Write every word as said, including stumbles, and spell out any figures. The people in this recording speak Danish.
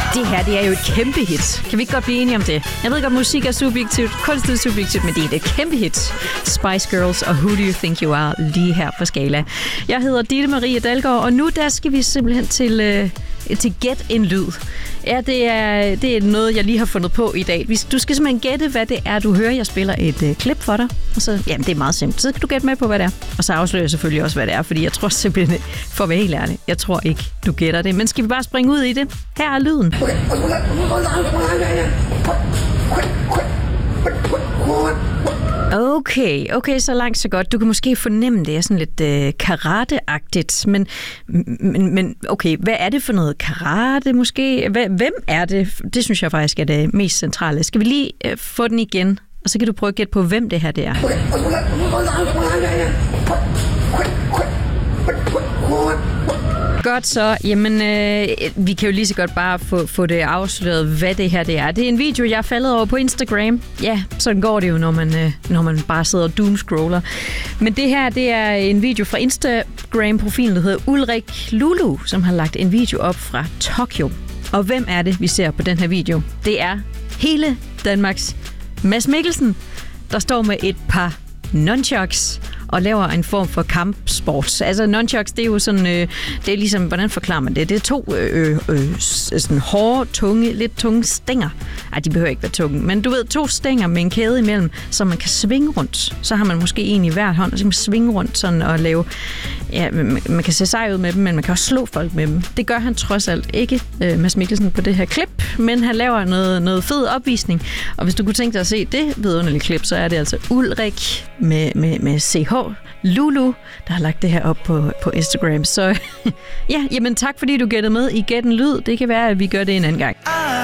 Det her, det er jo et kæmpe hit. Kan vi ikke godt blive enige om det? Jeg ved godt, musik er subjektivt, kunst er subjektivt, men det er et kæmpe hit. Spice Girls og Who Do You Think You Are, lige her på Skala. Jeg hedder Ditte Marie Dalgaard, og nu der skal vi simpelthen til, øh, til Gæt en Lyd. Ja, det er, det er noget, jeg lige har fundet på i dag. Du skal simpelthen gætte, hvad det er, du hører. Jeg spiller et øh, klip for dig, og så, jamen, det er meget simpelt. Så kan du gætte med på, hvad det er. Og så afslører jeg selvfølgelig også, hvad det er, fordi jeg tror simpelthen, for at være helt ærlig, jeg tror ikke, du gætter det. Men skal vi bare springe ud i det? Her er lyden. Okay, okay, så langt så godt. Du kan måske fornemme, det er sådan lidt øh, karate-agtigt, men, men, men okay, hvad er det for noget karate måske? Hvem er det? Det synes jeg faktisk er det mest centrale. Skal vi lige øh, få den igen, og så kan du prøve at gætte på, hvem det her det er. Godt så. Jamen, øh, vi kan jo lige så godt bare få, få det afsløret, hvad det her det er. Det er en video, jeg er faldet over på Instagram. Ja, sådan går det jo, når man, øh, når man bare sidder og doomscroller. Men det her, det er en video fra Instagram-profilen, der hedder Ulrik Lulu, som har lagt en video op fra Tokyo. Og hvem er det, vi ser på den her video? Det er hele Danmarks Mads Mikkelsen, der står med et par nunchucks og laver en form for kampsport. Altså nunchucks, det er jo sådan, øh, det er ligesom, hvordan forklarer man det? Det er to øh, øh, sådan hårde, tunge, lidt tunge stænger. Ej, de behøver ikke være tunge, men du ved, to stænger med en kæde imellem, så man kan svinge rundt. Så har man måske en i hver hånd, og så kan man svinge rundt sådan og lave, ja, man, man kan se sej ud med dem, men man kan også slå folk med dem. Det gør han trods alt ikke, øh, Mads Mikkelsen, på det her klip, men han laver noget, noget fed opvisning. Og hvis du kunne tænke dig at se det vidunderlige klip, så er det altså Ulrik med, med, med C H Lulu, der har lagt det her op på, på Instagram. Så ja, jamen tak fordi du gættede med i Gæt en Lyd. Det kan være, at vi gør det en anden gang.